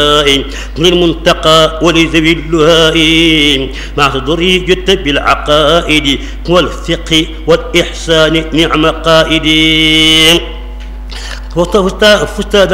للمنتقى ولذوي اللهاء مع تضري جدت بالعقائد والفقه والإحسان نعم قائد.